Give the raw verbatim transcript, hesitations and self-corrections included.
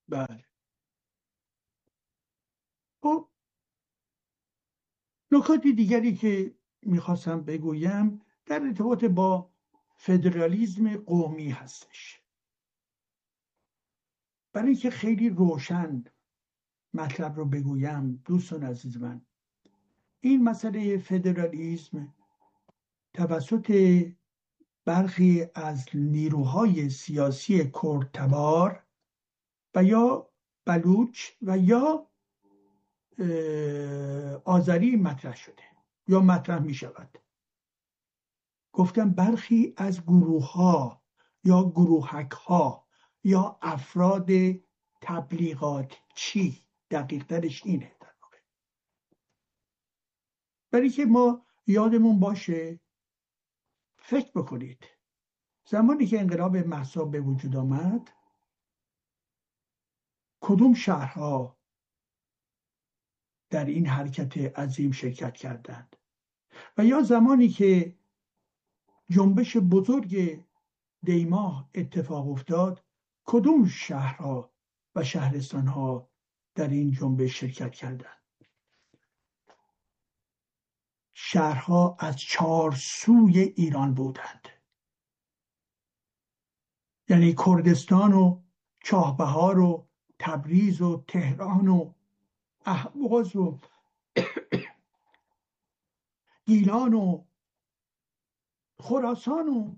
بله. خب نکات دیگری که میخواستم بگویم در ارتباط با فدرالیسم قومی هستش. برای اینکه خیلی روشن مطلب رو بگویم دوستان عزیز من، این مسئله فدرالیسم توسط برخی از نیروهای سیاسی کردتبار و یا بلوچ و یا آذری مطرح شده یا مطرح می شود. گفتم برخی از گروه ها یا گروهک ها یا افراد تبلیغات چی، دقیق ترش اینه در واقع. برای که ما یادمون باشه، فکر بکنید زمانی که انقلاب مهسا به وجود آمد کدوم شهرها در این حرکت عظیم شرکت کردند و یا زمانی که جنبش بزرگ دیماه اتفاق افتاد کدوم شهرها و شهرستانها در این جنبش شرکت کردند. شهرها از چهار سوی ایران بودند، یعنی کردستان و چاهبهار و تبریز و تهران و اهواز و گیلان و خراسان و